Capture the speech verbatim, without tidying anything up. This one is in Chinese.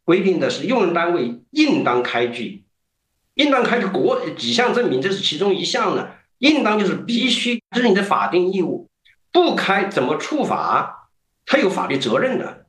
规定的是用人单位应当开具，应当开具国几项证明，这是其中一项呢。应当就是必须，这是你的法定义务，不开怎么处罚？他有法律责任的。